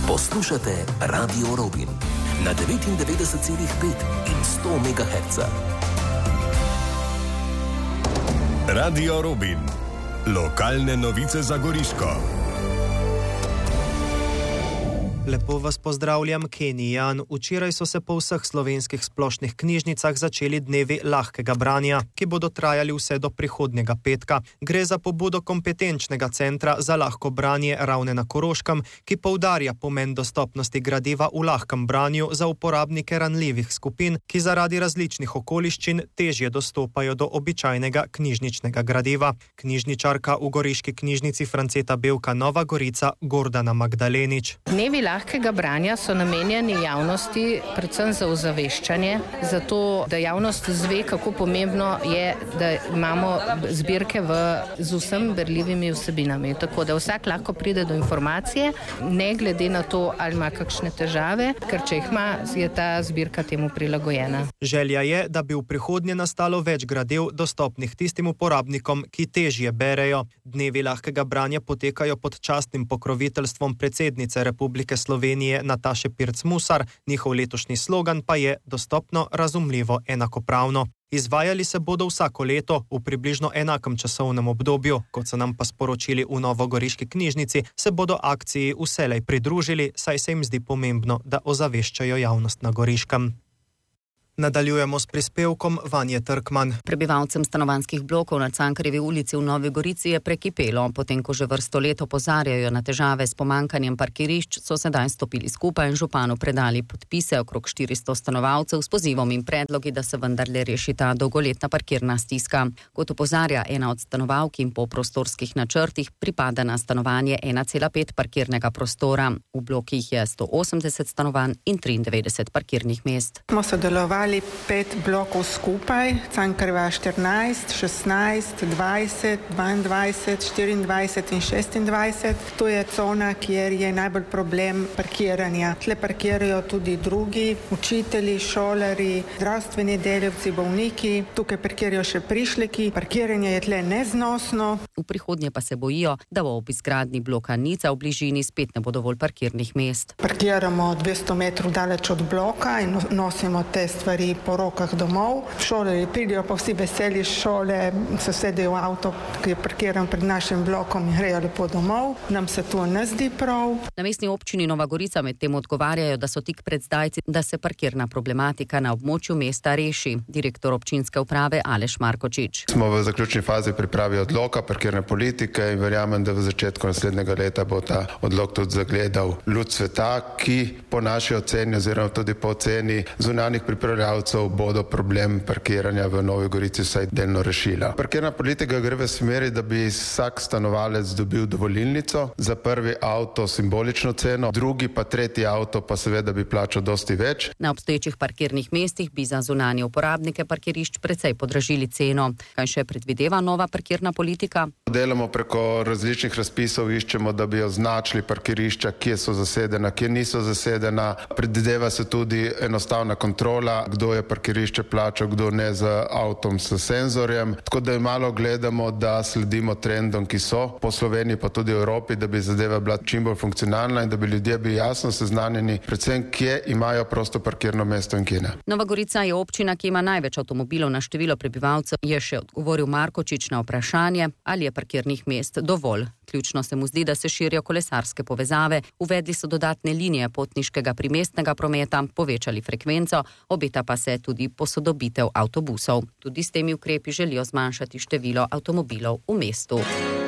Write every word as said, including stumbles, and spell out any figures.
Poslušate Radio Robin na devetindevetdeset celih pet in sto megahertzov. Radio Robin. Lokalne novice za Goriško. Lepo vas pozdravljam, Kenijan. Včeraj so se po vseh slovenskih splošnih knjižnicah začeli dnevi lahkega branja, ki bodo trajali vse do prihodnjega petka. Gre za pobudo kompetenčnega centra za lahko branje Ravne na Koroškem, ki poudarja pomen dostopnosti gradiva v lahkem branju za uporabnike ranljivih skupin, ki zaradi različnih okoliščin težje dostopajo do običajnega knjižničnega gradiva. Knjižničarka v Goriški knjižnici Franceta Bevka Nova Gorica Gordana Magdalenič. Dnevi lahkega branja so namenjeni javnosti, predvsem za ozaveščanje, zato da javnost zve, kako pomembno je, da imamo zbirke v, z vsem berljivimi vsebinami. Tako da vsak lahko pride do informacije, ne glede na to, ali ima kakšne težave, ker če jih ima, je ta zbirka temu prilagojena. Želja je, da bi v prihodnje nastalo več gradiv dostopnih tistim uporabnikom, ki težje berejo. Dnevi lahkega branja potekajo pod častnim pokroviteljstvom predsednice Republike Slovenije Nataše Pirc-Musar, njihov letošnji slogan pa je dostopno, razumljivo, enakopravno. Izvajali se bodo vsako leto v približno enakem časovnem obdobju, kot so nam pa sporočili v Novogoriški knjižnici, se bodo akciji vselej pridružili, saj se jim zdi pomembno, da ozaveščajo javnost na Goriškem. Nadaljujemo s prispevkom Vanje Trkman. Prebivalcem stanovanjskih blokov na Cankarjevi ulici v Novi Gorici je prekipelo. Potem, ko že vrsto let opozarjajo na težave s pomanjkanjem parkirišč, so sedaj stopili skupaj in županu predali podpise okrog štiristo stanovalcev s pozivom in predlogi, da se vendarle reši ta dolgoletna parkirna stiska. Kot opozarja ena od stanovalk in po prostorskih načrtih pripada na stanovanje ena cela pet parkirnega prostora. V blokih je sto osemdeset stanovanj in triindevetdeset parkirnih mest. Smo sodelovali pet blokov skupaj, Cankarjeva štirinajst, šestnajst, dvajset, dvaindvajset, štiriindvajset in šestindvajset. To je cona, kjer je najbolj problem parkiranja. Tle parkirajo tudi drugi, učitelji, šolari, zdravstveni delavci, bolniki. Tukaj parkirajo še prišleki. Parkiranje je tle neznosno. V prihodnje pa se bojijo, da bo ob izgradnji bloka Nica v bližini spet ne bo dovolj parkirnih mest. Parkiramo dvesto metrov daleč od bloka in nosimo te stvari po rokah domov. Šolarji pridejo pa vsi veseli šole, se sedejo v avto, ki je parkiran pred našim blokom in grejo lepo domov. Nam se to ne zdi prav. Na mestni občini Nova Gorica med tem odgovarjajo, da so tik pred zdajci, da se parkirna problematika na območju mesta reši. Direktor občinske uprave Aleš Markočič. Smo v zaključni fazi pripravi odloka parkirne politike in verjamem, da v začetku naslednjega leta bo ta odlok tudi zagledal luč sveta, ki po naši oceni oziroma tudi po oceni zunanjih pripravljalcev bodo problem parkiranja v Novi Gorici vsaj delno rešila. Parkirna politika gre v smeri, da bi vsak stanovalec dobil dovolilnico, za prvi avto simbolično ceno, drugi pa tretji avto pa seveda bi plačal dosti več. Na obstoječih parkirnih mestih bi za zunanje uporabnike parkirišč precej podražili ceno. Kaj še predvideva nova parkirna politika? Delamo preko različnih razpisov, iščemo, da bi označili parkirišča, kje so zasedena, kje niso zasedena. Predvideva se tudi enostavna kontrola, kdo je parkirišče plačal, kdo ne z avtom s senzorjem. Tako da malo gledamo, da sledimo trendom, ki so po Sloveniji pa tudi v Evropi, da bi zadeva bila čim bolj funkcionalna in da bi ljudje bili jasno seznanjeni, predvsem kje imajo prosto parkirno mesto in kje ne. Nova Gorica je občina, ki ima največ avtomobilov na število prebivalcev, je še odgovoril Markočič na vprašanje, ali je parkirnih mest dovolj. Ključno se mu zdi, da se širijo kolesarske povezave, uvedli so dodatne linije potniškega primestnega prometa, povečali frekvenco, obeta pa se tudi posodobitev avtobusov. Tudi s temi ukrepi želijo zmanjšati število avtomobilov v mestu.